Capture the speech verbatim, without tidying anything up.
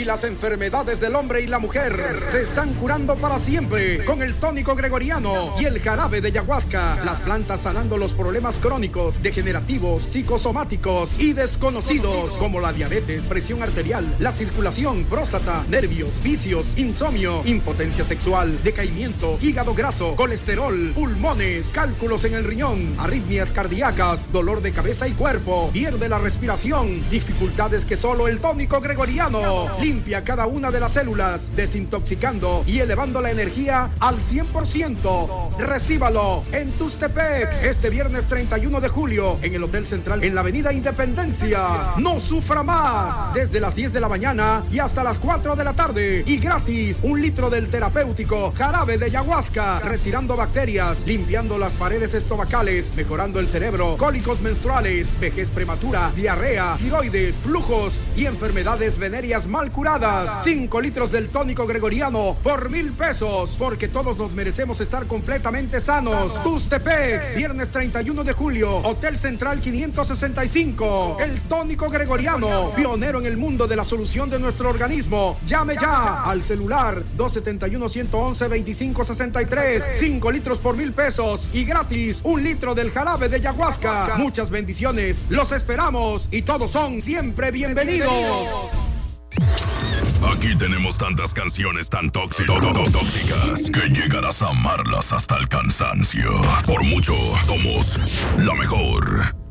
las enfermedades del hombre y la mujer se están curando para siempre con el tónico gregoriano y el jarabe de ayahuasca. Las plantas sanando los problemas crónicos, degenerativos, psicosomáticos y desconocidos como la diabetes, presión arterial, la circulación, próstata, nervios, vicios, insomnio, impotencia sexual, decaimiento, hígado graso, colesterol, pulmones, cálculos en el riñón, arritmias cardíacas, dolor de cabeza y cuerpo, pierde la respiración, dificultades que solo el tónico gregoriano limpia cada una de las células, desintoxicando y elevando la energía al cien por ciento. Recíbalo en Tustepec este viernes treinta y uno de julio en el Hotel Central en la Avenida Independencia. No sufra más, desde las diez de la mañana y hasta las cuatro de la tarde, y gratis un litro del terapéutico jarabe de ayahuasca, retirando bacterias, limpiando las paredes estomacales, mejorando el cerebro, cólicos menstruales, vejez prematura, diarrea, tiroides, flujos y enfermedades venéreas mal curadas. cinco litros del tónico gregoriano por mil pesos, porque todos nos merecemos estar completamente sanos. Tustepec, viernes treinta y uno de julio, Hotel Central quinientos sesenta y cinco. El tónico gregoriano, pionero en el mundo de la solución de nuestro organismo. Llame ya al celular dos setenta y uno, ciento once, veinticinco sesenta y tres. cinco litros por mil pesos y gratis un litro del jarabe de ayahuasca. Muchas bendiciones, los esperamos y todos son siempre bienvenidos. Aquí tenemos tantas canciones tan tóxicas, tóxicas que llegarás a amarlas hasta el cansancio. Por mucho, somos la mejor.